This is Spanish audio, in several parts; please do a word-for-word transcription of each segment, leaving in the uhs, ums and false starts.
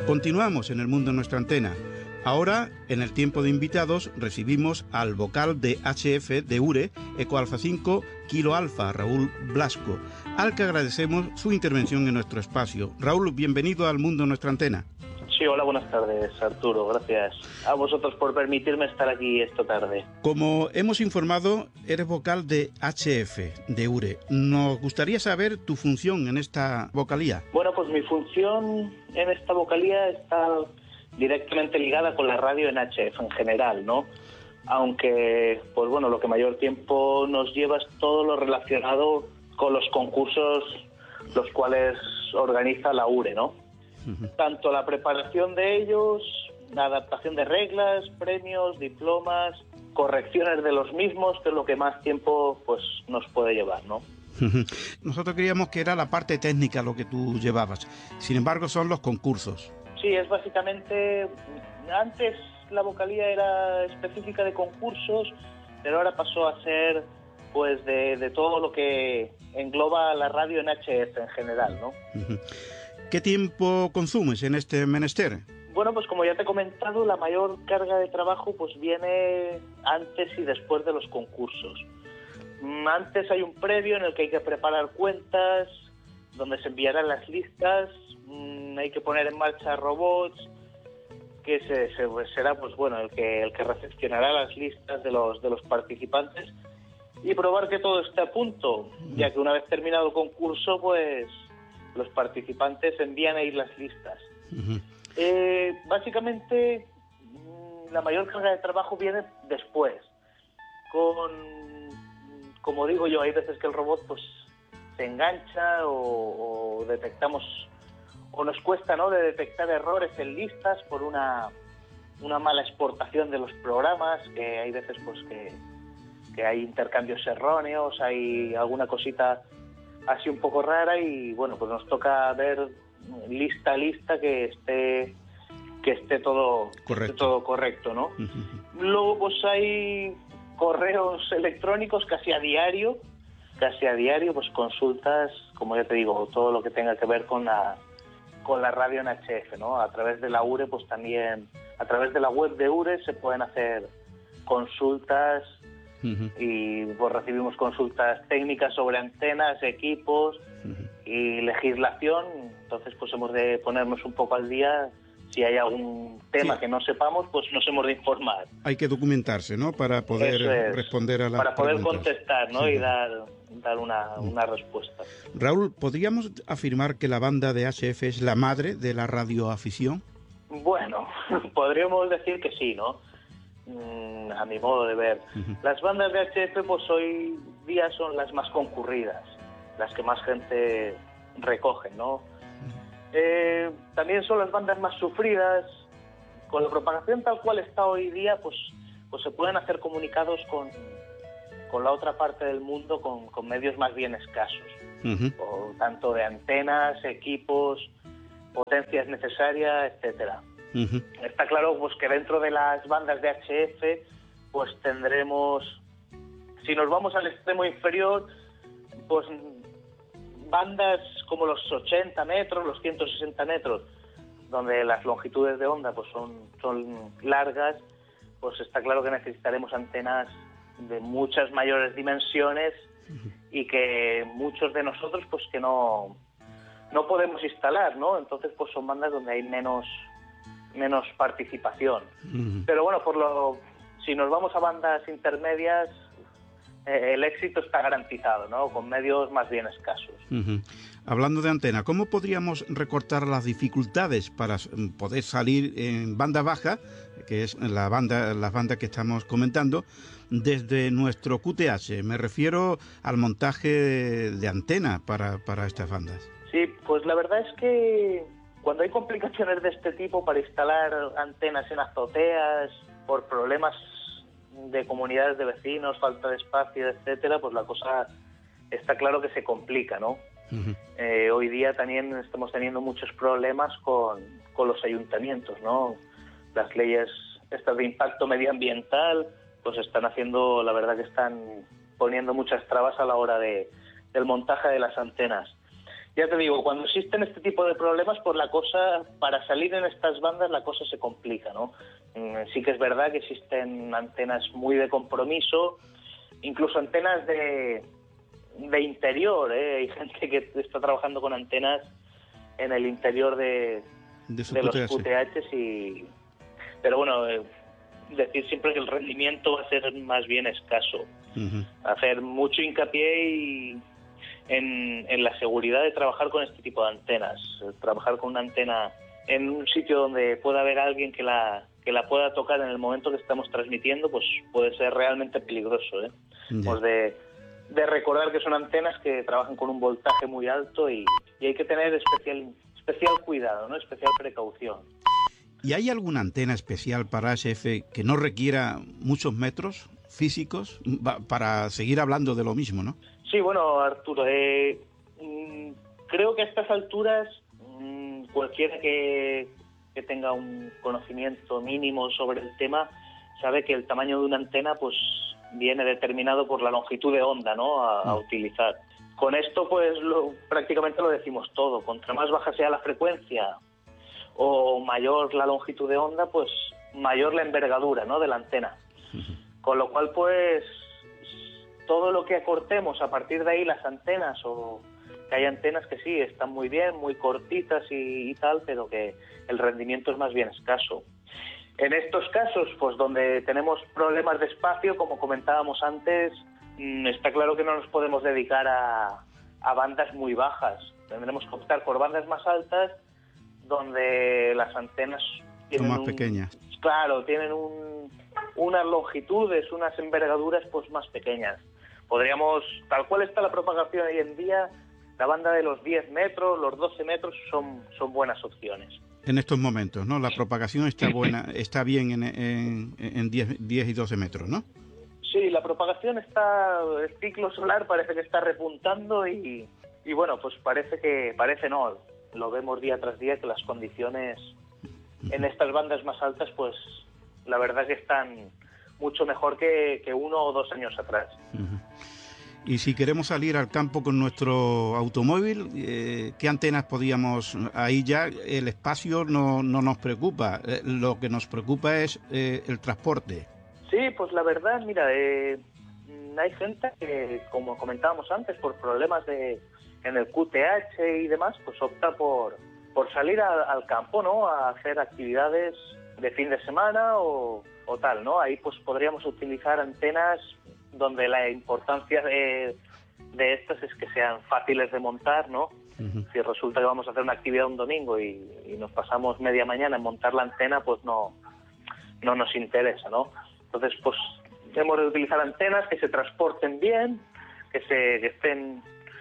Continuamos en el mundo de nuestra antena. Ahora, en el tiempo de invitados, recibimos al vocal de H F de URE, Eco Alfa cinco, Kilo Alfa, Raúl Blasco, al que agradecemos su intervención en nuestro espacio. Raúl, bienvenido al mundo de nuestra antena. Sí, hola, buenas tardes, Arturo, gracias a vosotros por permitirme estar aquí esta tarde. Como hemos informado, eres vocal de H F, de URE. Nos gustaría saber tu función en esta vocalía. Bueno, pues mi función en esta vocalía está directamente ligada con la radio en H F en general, ¿no? Aunque, pues bueno, lo que mayor tiempo nos lleva es todo lo relacionado con los concursos los cuales organiza la URE, ¿no? Tanto la preparación de ellos, la adaptación de reglas, premios, diplomas, correcciones de los mismos, que es lo que más tiempo pues nos puede llevar, ¿no? Nosotros creíamos que era la parte técnica lo que tú llevabas. Sin embargo, son los concursos. Sí, es básicamente... Antes la vocalía era específica de concursos, pero ahora pasó a ser pues de, de todo lo que engloba la radio en H F en general, ¿no? ¿Qué tiempo consumes en este menester? Bueno, pues como ya te he comentado, la mayor carga de trabajo pues viene antes y después de los concursos. Antes hay un previo en el que hay que preparar cuentas, donde se enviarán las listas, hay que poner en marcha robots, que se, se, será pues bueno el que el que recepcionará las listas de los de los participantes y probar que todo esté a punto, ya que una vez terminado el concurso, pues los participantes envían ahí las listas. Uh-huh. Eh, básicamente, la mayor carga de trabajo viene después. Con, como digo yo, hay veces que el robot pues se engancha o, o detectamos, o nos cuesta, ¿no?, de detectar errores en listas por una, una mala exportación de los programas, que hay veces pues que, que hay intercambios erróneos, hay alguna cosita así un poco rara y bueno, pues nos toca ver lista a lista que esté que esté todo correcto, esté todo correcto, ¿no? Uh-huh. Luego pues hay correos electrónicos casi a diario, casi a diario, pues consultas, como ya te digo, todo lo que tenga que ver con la con la radio en H F, ¿no? A través de la URE, pues también, a través de la web de URE se pueden hacer consultas. Uh-huh. Y pues recibimos consultas técnicas sobre antenas, equipos uh-huh. y legislación. Entonces pues hemos de ponernos un poco al día. Si hay algún tema sí. que no sepamos, pues nos hemos de informar. Hay que documentarse, ¿no? Para poder es, responder a las para poder preguntas. contestar, ¿no? Sí. Y dar, dar una, uh-huh. una respuesta. Raúl, ¿podríamos afirmar que la banda de H F es la madre de la radioafición? Bueno, podríamos decir que sí, ¿no? A mi modo de ver. Uh-huh. Las bandas de H F pues hoy día son las más concurridas, las que más gente recogen, ¿no? Uh-huh. Eh, también son las bandas más sufridas. Con la propagación tal cual está hoy día, pues, pues se pueden hacer comunicados con, con la otra parte del mundo con, con medios más bien escasos, uh-huh. o tanto de antenas, equipos, potencias necesarias, etcétera. Uh-huh. Está claro pues que dentro de las bandas de H F pues tendremos, si nos vamos al extremo inferior, pues bandas como los ochenta metros, los ciento sesenta metros, donde las longitudes de onda pues son, son largas, pues está claro que necesitaremos antenas de muchas mayores dimensiones uh-huh. y que muchos de nosotros pues que no, no podemos instalar, ¿no? Entonces pues son bandas donde hay menos menos participación. Uh-huh. Pero bueno, por lo si nos vamos a bandas intermedias, eh, el éxito está garantizado, ¿no? Con medios más bien escasos. Uh-huh. Hablando de antena, ¿cómo podríamos recortar las dificultades para poder salir en banda baja, que es la banda, la banda que estamos comentando, desde nuestro Q T H? Me refiero al montaje de antena para, para estas bandas. Sí, pues la verdad es que cuando hay complicaciones de este tipo para instalar antenas en azoteas, por problemas de comunidades de vecinos, falta de espacio, etcétera, pues la cosa está claro que se complica, ¿no? Uh-huh. Eh, hoy día también estamos teniendo muchos problemas con, con los ayuntamientos, ¿no? Las leyes estas de impacto medioambiental pues están haciendo, la verdad que están poniendo muchas trabas a la hora de, del montaje de las antenas. ya te digo, cuando existen este tipo de problemas, pues la cosa, para salir en estas bandas, la cosa se complica, ¿no? Sí que es verdad que existen antenas muy de compromiso, incluso antenas de, de interior, ¿eh? Hay gente que está trabajando con antenas en el interior de, de, de los Q T H y... Pero bueno, eh, decir siempre que el rendimiento va a ser más bien escaso. Uh-huh. Hacer mucho hincapié y... En, en la seguridad de trabajar con este tipo de antenas, trabajar con una antena en un sitio donde pueda haber alguien que la que la pueda tocar en el momento que estamos transmitiendo, pues puede ser realmente peligroso, ¿eh? Yeah. Pues de, de recordar que son antenas que trabajan con un voltaje muy alto y, y hay que tener especial especial cuidado, ¿no? Especial precaución. ¿Y hay alguna antena especial para H F que no requiera muchos metros físicos para seguir hablando de lo mismo, ¿no? Sí, bueno, Arturo, eh, mmm, creo que a estas alturas mmm, cualquiera que, que tenga un conocimiento mínimo sobre el tema sabe que el tamaño de una antena pues viene determinado por la longitud de onda, ¿no? A, a utilizar. Con esto pues lo, prácticamente lo decimos todo. Contra más baja sea la frecuencia o mayor la longitud de onda, pues mayor la envergadura, ¿no? De la antena. Con lo cual pues todo lo que acortemos a partir de ahí las antenas, o que hay antenas que sí están muy bien, muy cortitas y, y tal, pero que el rendimiento es más bien escaso. En estos casos, pues donde tenemos problemas de espacio, como comentábamos antes, mmm, está claro que no nos podemos dedicar a, a bandas muy bajas. Tendremos que optar por bandas más altas, donde las antenas tienen son más un, pequeñas. Claro, tienen un, unas longitudes, unas envergaduras pues más pequeñas. Podríamos, tal cual está la propagación hoy en día, la banda de los diez metros, los doce metros son, son buenas opciones. En estos momentos, ¿no? La propagación está buena, está bien en, en, en diez, diez y doce metros, ¿no? Sí, la propagación está, el ciclo solar parece que está repuntando y, y bueno, pues parece que, parece no, lo vemos día tras día que las condiciones en estas bandas más altas, pues la verdad que están mucho mejor que, que uno o dos años atrás. Uh-huh. Y si queremos salir al campo con nuestro automóvil, eh, ¿qué antenas podíamos...? Ahí ya el espacio no, no nos preocupa, eh, lo que nos preocupa es eh, el transporte. Sí, pues la verdad, mira, eh, hay gente que, como comentábamos antes, por problemas de en el Q T H y demás, pues opta por, por salir a, al campo, ¿no? A hacer actividades de fin de semana o, o tal, ¿no? Ahí pues podríamos utilizar antenas donde la importancia de, de estas es que sean fáciles de montar, ¿no? Uh-huh. Si resulta que vamos a hacer una actividad un domingo y, y nos pasamos media mañana en montar la antena, pues no, no nos interesa, ¿no? Entonces, pues hemos de utilizar antenas que se transporten bien, que se que estén,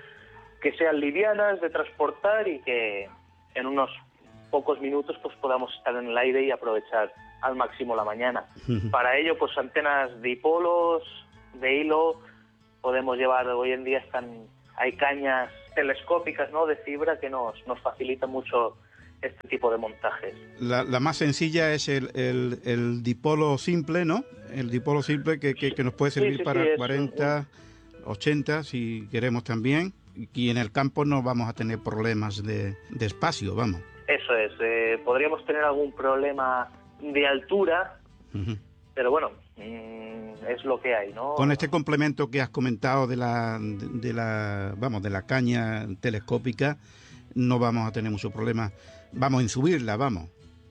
que sean livianas de transportar y que en unos pocos minutos pues podamos estar en el aire y aprovechar al máximo la mañana. Uh-huh. Para ello, pues antenas dipolos, de hilo, podemos llevar, hoy en día están, hay cañas telescópicas, ¿no? De fibra que nos, nos facilitan mucho este tipo de montajes. La, la más sencilla es el, el, el dipolo simple, ¿no? El dipolo simple que, que, que nos puede servir sí, sí, para sí, cuarenta, un... ochenta, si queremos también. Y en el campo no vamos a tener problemas de, de espacio, vamos. Eso es, eh, podríamos tener algún problema de altura, uh-huh. Pero bueno, mmm, es lo que hay, ¿no? Con este complemento que has comentado de la, de, de la, vamos, de la caña telescópica, no vamos a tener mucho problema. Vamos en subirla, vamos.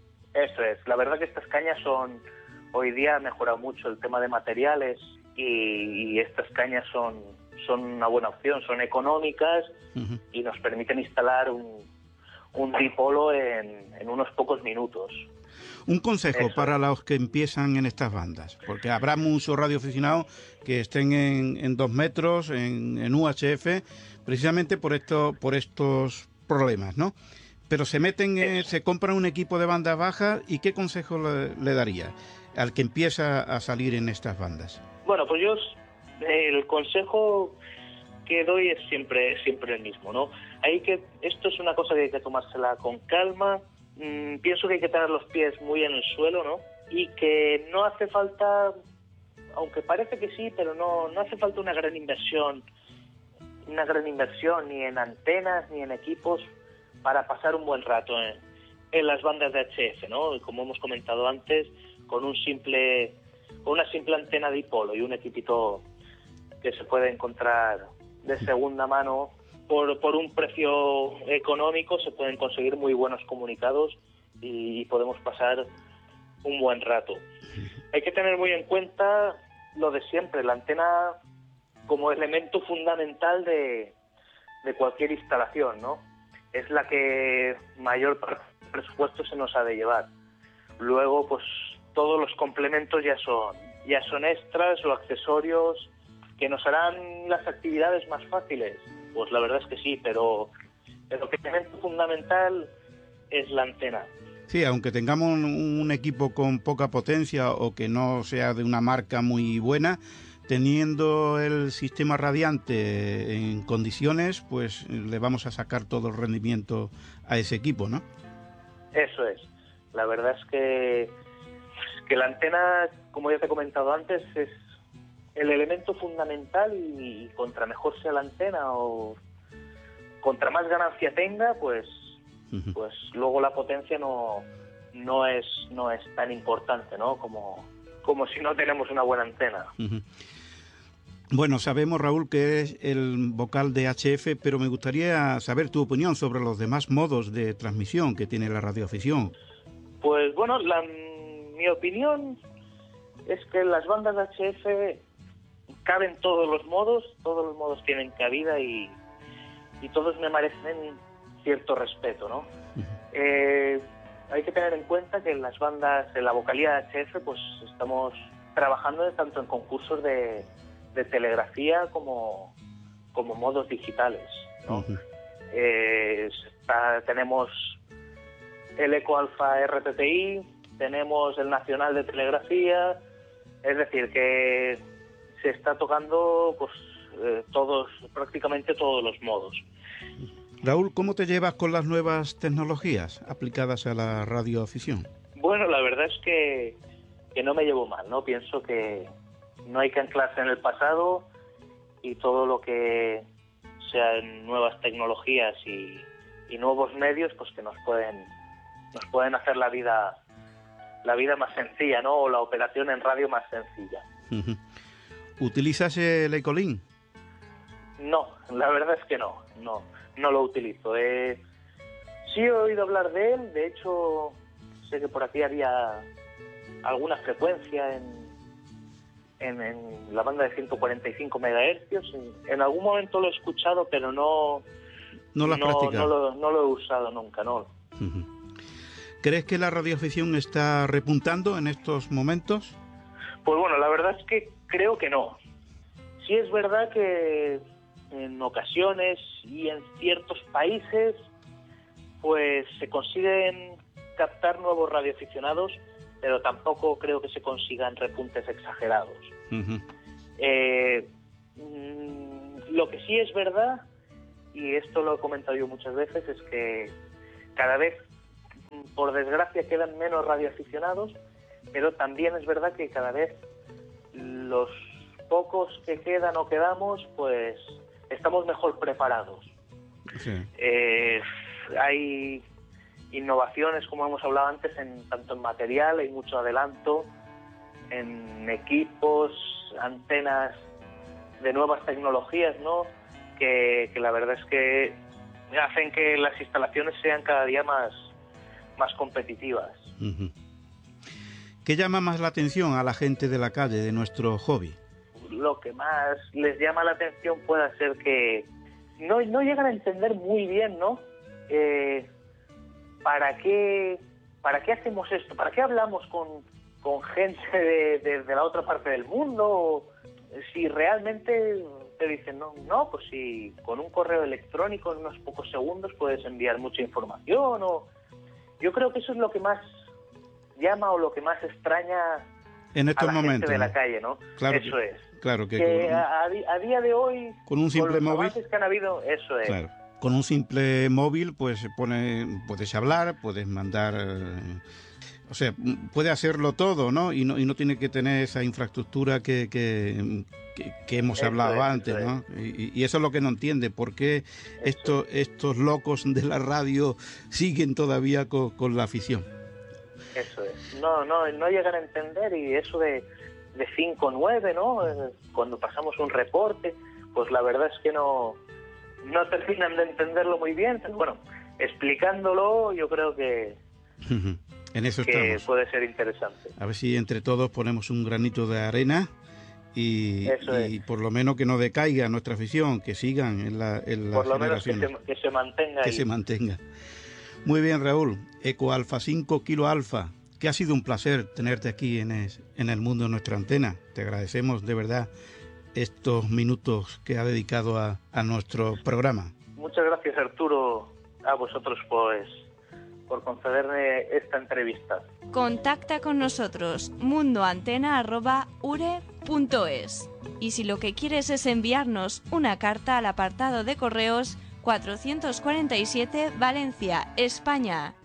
Eso es. La verdad que estas cañas son, hoy día ha mejorado mucho el tema de materiales y, y estas cañas son, son una buena opción, son económicas uh-huh. y nos permiten instalar un, un dipolo en, en unos pocos minutos. Un consejo Eso. Para los que empiezan en estas bandas, porque habrá muchos radioaficionados que estén en, en dos metros, en, en U H F, precisamente por esto, por estos problemas, ¿no? Pero se meten, eh, se compran un equipo de bandas bajas, ¿y qué consejo le, le daría al que empieza a salir en estas bandas? Bueno, pues yo el consejo que doy es siempre, siempre el mismo, ¿no? Hay que, esto es una cosa que hay que tomársela con calma. Mm, pienso que hay que tener los pies muy en el suelo, ¿no? Y que no hace falta, aunque parece que sí, pero no, no hace falta una gran inversión una gran inversión ni en antenas ni en equipos para pasar un buen rato en, en las bandas de H F, ¿no? Y como hemos comentado antes, con un simple, con una simple antena dipolo y un equipito que se puede encontrar de segunda mano por, por un precio económico, se pueden conseguir muy buenos comunicados y, y podemos pasar un buen rato. Hay que tener muy en cuenta lo de siempre, la antena como elemento fundamental de, de cualquier instalación, ¿no? Es la que mayor parte del presupuesto se nos ha de llevar. Luego, pues todos los complementos ya son, ya son extras o accesorios que nos harán las actividades más fáciles. Pues la verdad es que sí, pero, pero el elemento fundamental es la antena. Sí, aunque tengamos un, un equipo con poca potencia o que no sea de una marca muy buena, teniendo el sistema radiante en condiciones, pues le vamos a sacar todo el rendimiento a ese equipo, ¿no? Eso es. La verdad es que, que la antena, como ya te he comentado antes, es el elemento fundamental y, y contra mejor sea la antena o contra más ganancia tenga, pues pues luego la potencia no no es no es tan importante, ¿no? Como como si no tenemos una buena antena. Uh-huh. Bueno, sabemos, Raúl, que es el vocal de H F, pero me gustaría saber tu opinión sobre los demás modos de transmisión que tiene la radioafición. Pues bueno, la, mi opinión es que en las bandas de H F caben todos los modos, todos los modos tienen cabida y, y todos me merecen cierto respeto, ¿no? Uh-huh. Eh, hay que tener en cuenta que en las bandas, en la vocalía de H F, pues estamos trabajando tanto en concursos de, de telegrafía como, como modos digitales, ¿no? Uh-huh. Eh, está, tenemos el Eco Alfa R T T I, tenemos el Nacional de Telegrafía, es decir, que se está tocando pues eh, todos, prácticamente todos los modos. Raúl, ¿cómo te llevas con las nuevas tecnologías aplicadas a la radioafición? Bueno, la verdad es que, que no me llevo mal, ¿no? Pienso que no hay que anclarse en el pasado y todo lo que sean nuevas tecnologías y, y nuevos medios, pues que nos pueden nos pueden hacer la vida la vida más sencilla, ¿no? O la operación en radio más sencilla. Uh-huh. ¿Utilizas el Ecolink? No, la verdad es que no, no, no lo utilizo. Eh, sí he oído hablar de él, de hecho sé que por aquí había alguna frecuencia en, en, en la banda de ciento cuarenta y cinco megahercios. En, en algún momento lo he escuchado, pero no, no, lo, has no, no, lo, no lo he usado nunca, ¿no? Uh-huh. ¿Crees que la radioafición está repuntando en estos momentos? Pues bueno, la verdad es que creo que no. Sí es verdad que en ocasiones y en ciertos países pues se consiguen captar nuevos radioaficionados, pero tampoco creo que se consigan repuntes exagerados. Uh-huh. Eh, lo que sí es verdad, y esto lo he comentado yo muchas veces, es que cada vez, por desgracia, quedan menos radioaficionados, pero también es verdad que cada vez los pocos que quedan o quedamos, pues estamos mejor preparados. Sí. Eh, hay innovaciones, como hemos hablado antes, en tanto en material, hay mucho adelanto, en equipos, antenas de nuevas tecnologías, ¿no? Que, que la verdad es que hacen que las instalaciones sean cada día más, más competitivas. Uh-huh. ¿Qué llama más la atención a la gente de la calle de nuestro hobby? Lo que más les llama la atención puede ser que no, no llegan a entender muy bien, ¿no? Eh, ¿para qué, ¿Para qué hacemos esto? ¿Para qué hablamos con, con gente de, de, de la otra parte del mundo? O si realmente te dicen, no, no, pues si con un correo electrónico en unos pocos segundos puedes enviar mucha información. O yo creo que eso es lo que más llama o lo que más extraña en estos a la momentos, gente de ¿no? la calle, ¿no? Claro eso que, es. Claro que, que con, a, a día de hoy, con un simple con los móvil, avances que han habido, eso es. Claro. Con un simple móvil, pues se pone, puedes hablar, puedes mandar. O sea, puede hacerlo todo, ¿no? Y no, y no tiene que tener esa infraestructura que, que, que, que hemos Eso hablado es, antes, eso ¿no? Y, y eso es lo que no entiende, ¿por qué esto, estos locos de la radio siguen todavía con, con la afición? Eso es. No, no, no llegan a entender, y eso de, de cinco nueve, ¿no? Eh, Cuando pasamos un reporte, pues la verdad es que no, no terminan de entenderlo muy bien, pero bueno, explicándolo yo creo que, En eso que estamos. puede ser interesante. A ver si entre todos ponemos un granito de arena y, Eso y es. por lo menos que no decaiga nuestra afición, que sigan en, la, en las Por lo menos que generaciones. se, que se mantenga Que ahí. se mantenga. Muy bien, Raúl. Eco Alfa cinco Kilo Alfa, que ha sido un placer tenerte aquí en, es, en el mundo de nuestra antena. Te agradecemos de verdad estos minutos que ha dedicado a, a nuestro programa. Muchas gracias, Arturo, a vosotros pues por concederme esta entrevista. Contacta con nosotros mundoantena arroba ure punto es. Y si lo que quieres es enviarnos una carta al apartado de correos cuatrocientos cuarenta y siete Valencia, España.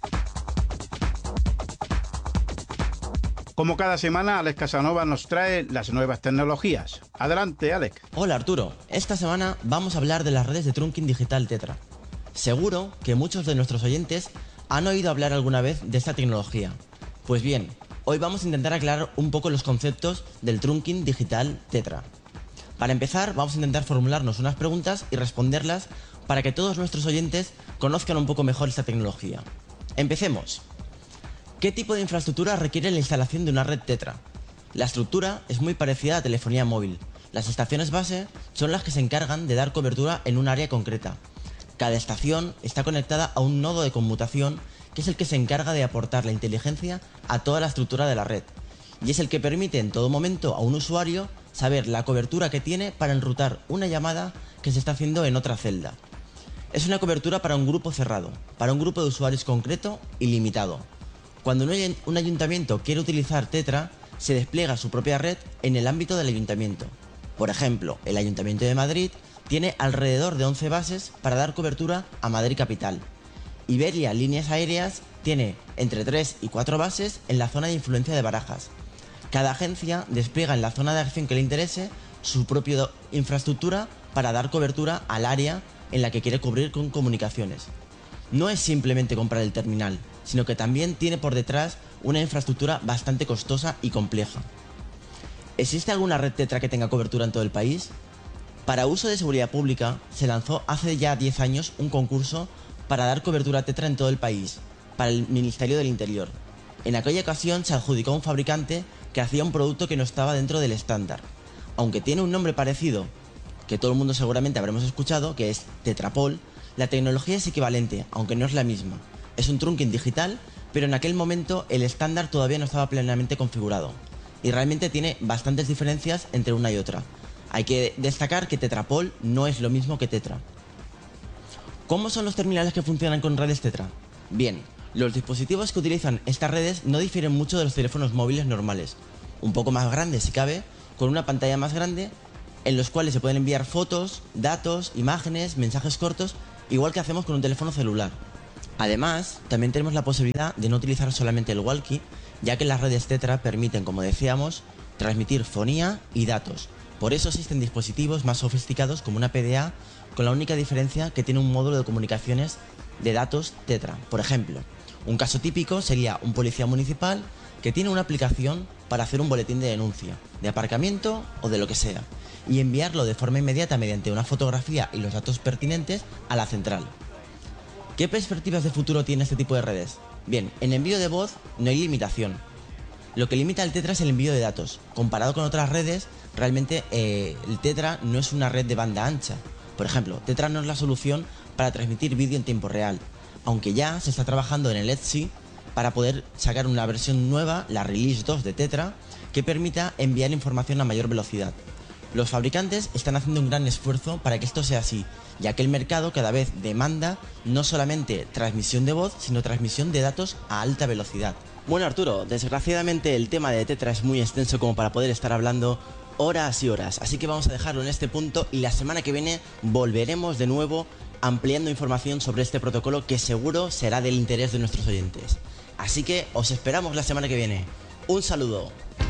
Como cada semana, Alex Casanova nos trae las nuevas tecnologías. Adelante, Alex. Hola, Arturo. Esta semana vamos a hablar de las redes de trunking digital Tetra. Seguro que muchos de nuestros oyentes han oído hablar alguna vez de esta tecnología. Pues bien, hoy vamos a intentar aclarar un poco los conceptos del trunking digital Tetra. Para empezar, vamos a intentar formularnos unas preguntas y responderlas para que todos nuestros oyentes conozcan un poco mejor esta tecnología. Empecemos. ¿Qué tipo de infraestructura requiere la instalación de una red Tetra? La estructura es muy parecida a la telefonía móvil. Las estaciones base son las que se encargan de dar cobertura en un área concreta. Cada estación está conectada a un nodo de conmutación que es el que se encarga de aportar la inteligencia a toda la estructura de la red, y es el que permite en todo momento a un usuario saber la cobertura que tiene para enrutar una llamada que se está haciendo en otra celda. Es una cobertura para un grupo cerrado, para un grupo de usuarios concreto y limitado. Cuando un ayuntamiento quiere utilizar Tetra, se despliega su propia red en el ámbito del ayuntamiento. Por ejemplo, el Ayuntamiento de Madrid tiene alrededor de once bases para dar cobertura a Madrid capital. Iberia Líneas Aéreas tiene entre tres y cuatro bases en la zona de influencia de Barajas. Cada agencia despliega en la zona de acción que le interese su propia infraestructura para dar cobertura al área en la que quiere cubrir con comunicaciones. No es simplemente comprar el terminal, sino que también tiene por detrás una infraestructura bastante costosa y compleja. ¿Existe alguna red Tetra que tenga cobertura en todo el país? Para uso de seguridad pública, se lanzó hace ya diez años un concurso para dar cobertura Tetra en todo el país, para el Ministerio del Interior. En aquella ocasión se adjudicó a un fabricante que hacía un producto que no estaba dentro del estándar. Aunque tiene un nombre parecido, que todo el mundo seguramente habremos escuchado, que es Tetrapol, la tecnología es equivalente, aunque no es la misma. Es un trunking digital, pero en aquel momento el estándar todavía no estaba plenamente configurado. Y realmente tiene bastantes diferencias entre una y otra. Hay que destacar que Tetrapol no es lo mismo que Tetra. ¿Cómo son los terminales que funcionan con redes Tetra? Bien, los dispositivos que utilizan estas redes no difieren mucho de los teléfonos móviles normales. Un poco más grandes si cabe, con una pantalla más grande, en los cuales se pueden enviar fotos, datos, imágenes, mensajes cortos, igual que hacemos con un teléfono celular. Además, también tenemos la posibilidad de no utilizar solamente el walkie, ya que las redes Tetra permiten, como decíamos, transmitir fonía y datos. Por eso existen dispositivos más sofisticados como una P D A, con la única diferencia que tiene un módulo de comunicaciones de datos Tetra. Por ejemplo, un caso típico sería un policía municipal que tiene una aplicación para hacer un boletín de denuncia, de aparcamiento o de lo que sea, y enviarlo de forma inmediata mediante una fotografía y los datos pertinentes a la central. ¿Qué perspectivas de futuro tiene este tipo de redes? Bien, en envío de voz no hay limitación. Lo que limita el Tetra es el envío de datos. Comparado con otras redes, realmente eh, el Tetra no es una red de banda ancha. Por ejemplo, Tetra no es la solución para transmitir vídeo en tiempo real, aunque ya se está trabajando en el E T S I para poder sacar una versión nueva, la Release dos de Tetra, que permita enviar información a mayor velocidad. Los fabricantes están haciendo un gran esfuerzo para que esto sea así, ya que el mercado cada vez demanda no solamente transmisión de voz, sino transmisión de datos a alta velocidad. Bueno, Arturo, desgraciadamente el tema de Tetra es muy extenso como para poder estar hablando horas y horas, así que vamos a dejarlo en este punto y la semana que viene volveremos de nuevo ampliando información sobre este protocolo que seguro será del interés de nuestros oyentes. Así que os esperamos la semana que viene. Un saludo.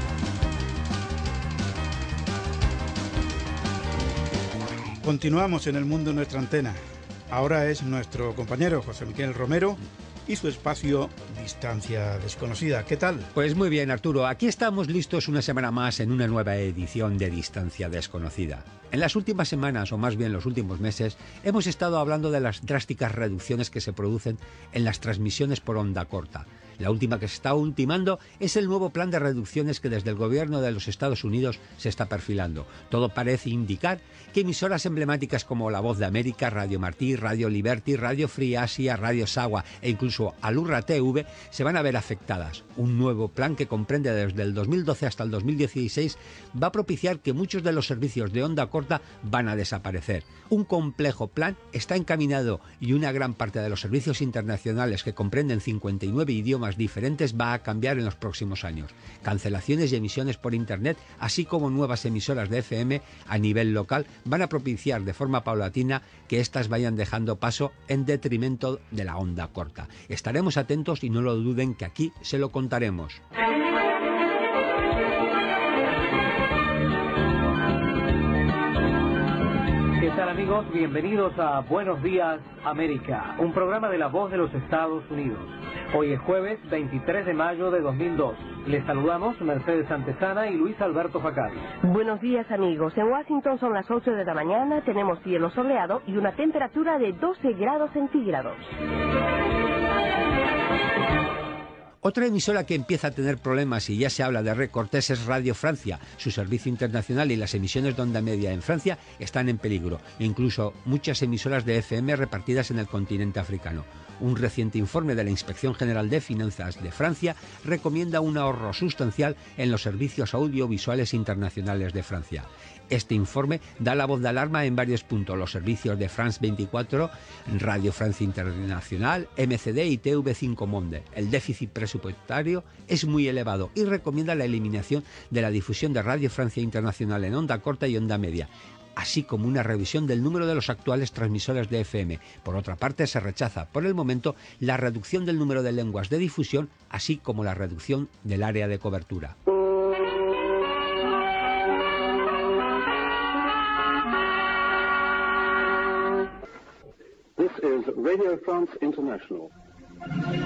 Continuamos en el mundo de nuestra antena. Ahora es nuestro compañero José Miguel Romero y su espacio Distancia Desconocida. ¿Qué tal? Pues muy bien, Arturo. Aquí estamos listos una semana más en una nueva edición de Distancia Desconocida. En las últimas semanas, o más bien los últimos meses, hemos estado hablando de las drásticas reducciones que se producen en las transmisiones por onda corta. La última que se está ultimando es el nuevo plan de reducciones que desde el gobierno de los Estados Unidos se está perfilando. Todo parece indicar que emisoras emblemáticas como La Voz de América, Radio Martí, Radio Liberty, Radio Free Asia, Radio Sawa e incluso Alurra T V se van a ver afectadas. Un nuevo plan que comprende desde el dos mil doce hasta el dos mil dieciséis va a propiciar que muchos de los servicios de onda corta van a desaparecer. Un complejo plan está encaminado y una gran parte de los servicios internacionales que comprenden cincuenta y nueve idiomas diferentes va a cambiar en los próximos años. Cancelaciones y emisiones por internet, así como nuevas emisoras de F M a nivel local, van a propiciar de forma paulatina que éstas vayan dejando paso en detrimento de la onda corta. Estaremos atentos y no lo duden que aquí se lo contaremos. ¿Qué tal, amigos? Bienvenidos a Buenos Días América, un programa de La Voz de los Estados Unidos. Hoy es jueves veintitrés de mayo de dos mil dos. Les saludamos Mercedes Antesana y Luis Alberto Facari. Buenos días, amigos. En Washington son las ocho de la mañana, tenemos cielo soleado y una temperatura de doce grados centígrados. Otra emisora que empieza a tener problemas y ya se habla de recortes es Radio Francia. Su servicio internacional y las emisiones de onda media en Francia están en peligro, e incluso muchas emisoras de F M repartidas en el continente africano. Un reciente informe de la Inspección General de Finanzas de Francia recomienda un ahorro sustancial en los servicios audiovisuales internacionales de Francia. Este informe da la voz de alarma en varios puntos. Los servicios de France veinticuatro, Radio Francia Internacional, M C D y T V cinco Monde. El déficit presupuestario es muy elevado y recomienda la eliminación de la difusión de Radio Francia Internacional en onda corta y onda media, así como una revisión del número de los actuales transmisores de F M. Por otra parte, se rechaza por el momento la reducción del número de lenguas de difusión, así como la reducción del área de cobertura. This is Radio France International.